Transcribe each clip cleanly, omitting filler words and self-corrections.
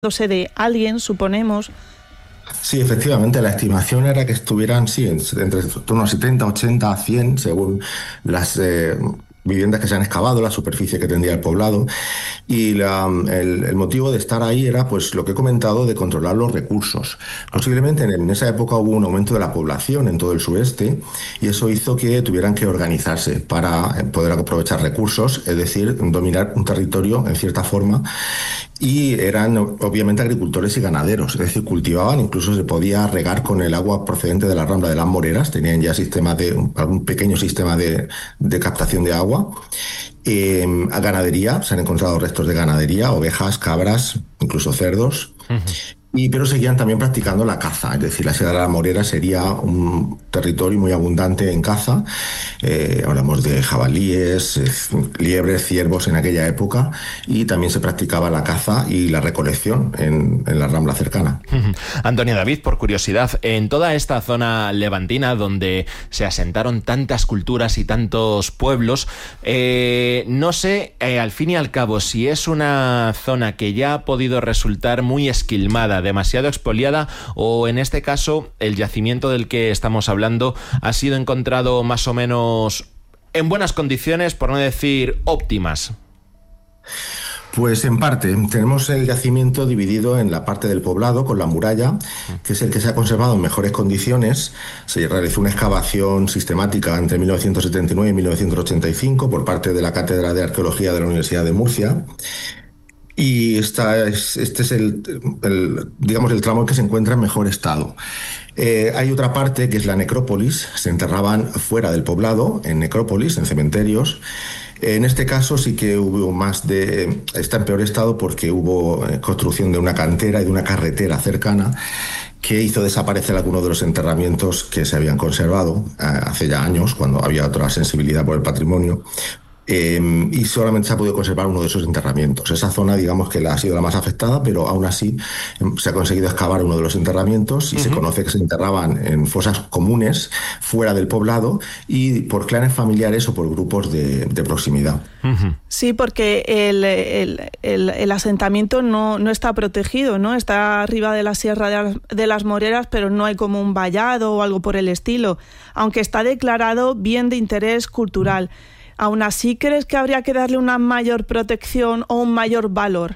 de alguien, suponemos. Sí, efectivamente, la estimación era que estuvieran, sí, entre unos 70, 80, 100, según las viviendas que se han excavado, la superficie que tendría el poblado. Y el motivo de estar ahí era, pues, lo que he comentado, de controlar los recursos. Posiblemente en esa época hubo un aumento de la población en todo el sureste y eso hizo que tuvieran que organizarse para poder aprovechar recursos, es decir, dominar un territorio en cierta forma. Y eran obviamente agricultores y ganaderos, es decir, cultivaban, incluso se podía regar con el agua procedente de la Rambla de las Moreras, tenían ya algún pequeño sistema de captación de agua. A ganadería, se han encontrado restos de ganadería, ovejas, cabras, incluso cerdos. Pero seguían también practicando la caza, es decir, la Sierra de la Morera sería un territorio muy abundante en caza. Hablamos de jabalíes, liebres, ciervos en aquella época, y también se practicaba la caza y la recolección en la Rambla cercana. Antonio David, por curiosidad, en toda esta zona levantina donde se asentaron tantas culturas y tantos pueblos, no sé, al fin y al cabo, si es una zona que ya ha podido resultar muy esquilmada, demasiado expoliada, o en este caso el yacimiento del que estamos hablando ha sido encontrado más o menos en buenas condiciones, por no decir óptimas. Pues en parte, tenemos el yacimiento dividido en la parte del poblado con la muralla, que es el que se ha conservado en mejores condiciones. Se realizó una excavación sistemática entre 1979 y 1985 por parte de la Cátedra de Arqueología de la Universidad de Murcia. Y este es el tramo que se encuentra en mejor estado. Hay otra parte que es la necrópolis, se enterraban fuera del poblado, en necrópolis, en cementerios. En este caso sí que está en peor estado porque hubo construcción de una cantera y de una carretera cercana que hizo desaparecer algunos de los enterramientos que se habían conservado hace ya años, cuando había otra sensibilidad por el patrimonio. Y solamente se ha podido conservar uno de esos enterramientos. Esa zona, digamos que ha sido la más afectada, pero aún así se ha conseguido excavar uno de los enterramientos y se conoce que se enterraban en fosas comunes fuera del poblado y por clanes familiares o por grupos de proximidad. Sí, porque el asentamiento no está protegido, ¿no? Está arriba de la Sierra de las Moreras, pero no hay como un vallado o algo por el estilo, aunque está declarado bien de interés cultural. ¿Aún así crees que habría que darle una mayor protección o un mayor valor?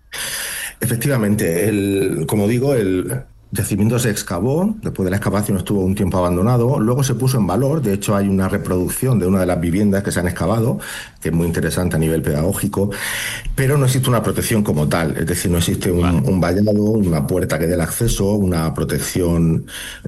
Efectivamente, como digo, el yacimiento se excavó, después de la excavación estuvo un tiempo abandonado, luego se puso en valor, de hecho hay una reproducción de una de las viviendas que se han excavado, que es muy interesante a nivel pedagógico, pero no existe una protección como tal, es decir, no existe un vallado, una puerta que dé el acceso, una protección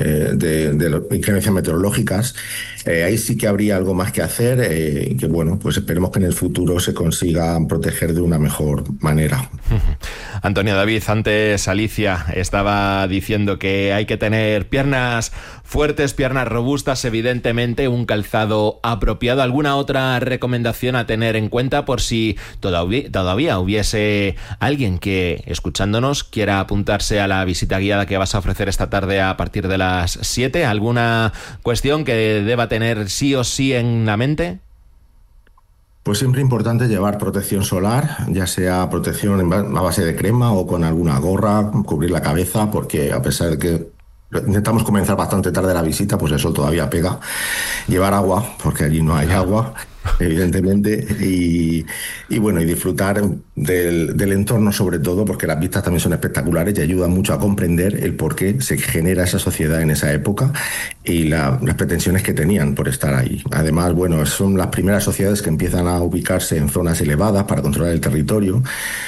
de inclemencias meteorológicas. Ahí sí que habría algo más que hacer, que bueno, pues esperemos que en el futuro se consiga proteger de una mejor manera. Antonio David, antes Alicia estaba diciendo que hay que tener piernas fuertes, piernas robustas, evidentemente un calzado apropiado. ¿Alguna otra recomendación a tener en cuenta por si todavía hubiese alguien que, escuchándonos, quiera apuntarse a la visita guiada que vas a ofrecer esta tarde a partir de las 7? ¿Alguna cuestión que deba tener sí o sí en la mente? Pues siempre importante llevar protección solar, ya sea protección a base de crema o con alguna gorra, cubrir la cabeza, porque a pesar de que intentamos comenzar bastante tarde la visita, pues el sol todavía pega. Llevar agua, porque allí no hay agua, evidentemente, y disfrutar del entorno sobre todo, porque las vistas también son espectaculares y ayudan mucho a comprender el por qué se genera esa sociedad en esa época y las pretensiones que tenían por estar ahí. Además, son las primeras sociedades que empiezan a ubicarse en zonas elevadas para controlar el territorio,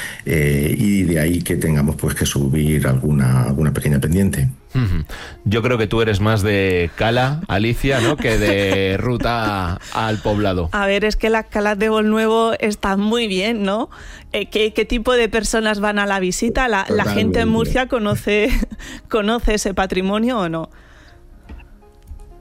y de ahí que tengamos pues que subir alguna pequeña pendiente. Yo creo que tú eres más de cala, Alicia, ¿no?, que de ruta al poblado. A ver, es que las calas de Bolnuevo están muy bien, ¿no? ¿Qué tipo de personas van a la visita? ¿La gente en Murcia conoce ese patrimonio o no?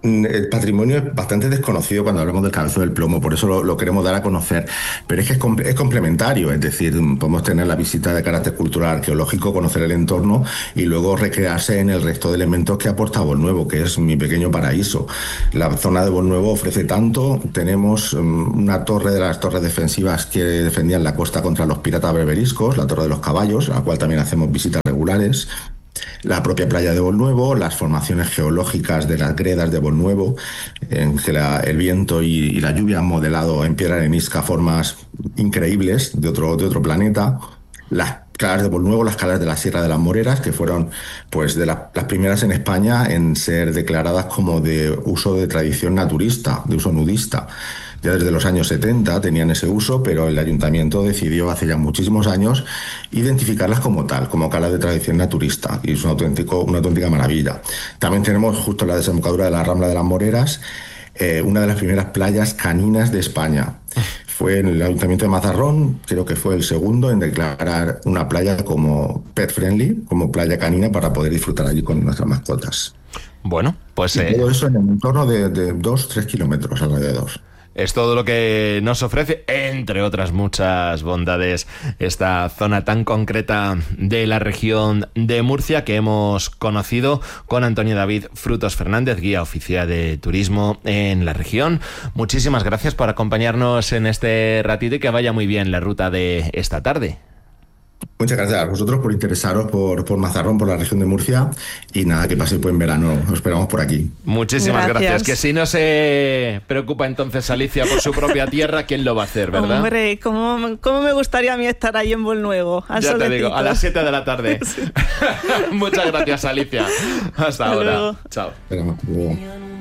El patrimonio es bastante desconocido cuando hablamos del Cabezo del Plomo, por eso lo queremos dar a conocer, pero es que es complementario, es decir, podemos tener la visita de carácter cultural, arqueológico, conocer el entorno y luego recrearse en el resto de elementos que aporta Bolnuevo, que es mi pequeño paraíso. La zona de Bolnuevo ofrece tanto, tenemos una torre de las torres defensivas que defendían la costa contra los piratas berberiscos, la Torre de los Caballos, a la cual también hacemos visitas regulares. La propia playa de Bolnuevo, las formaciones geológicas de las gredas de Bolnuevo, en que el viento y la lluvia han modelado en piedra arenisca formas increíbles de otro planeta. Las calas de Bolnuevo, las calas de la Sierra de las Moreras, que fueron pues de las primeras en España en ser declaradas como de uso de tradición naturista, de uso nudista. Ya desde los años 70 tenían ese uso, pero el ayuntamiento decidió hace ya muchísimos años identificarlas como tal, como calas de tradición naturista, y es una auténtica maravilla. También tenemos justo en la desembocadura de la Rambla de las Moreras una de las primeras playas caninas de España. Fue en el ayuntamiento de Mazarrón, creo que fue el segundo en declarar una playa como pet friendly, como playa canina, para poder disfrutar allí con nuestras mascotas. Bueno, pues... Y todo eso en un entorno de 2-3 kilómetros alrededor. Es todo lo que nos ofrece, entre otras muchas bondades, esta zona tan concreta de la región de Murcia que hemos conocido con Antonio David Frutos Fernández, guía oficial de turismo en la región. Muchísimas gracias por acompañarnos en este ratito y que vaya muy bien la ruta de esta tarde. Muchas gracias a vosotros por interesaros por Mazarrón, por la región de Murcia, y nada, que paséis buen verano, os esperamos por aquí. Muchísimas gracias. Que si no se preocupa entonces Alicia por su propia tierra, ¿quién lo va a hacer, verdad? Hombre, ¿cómo me gustaría a mí estar ahí en Bolnuevo? Ya te digo, a las 7 de la tarde. Sí. Muchas gracias, Alicia. Hasta ahora. Luego. Chao. Luego.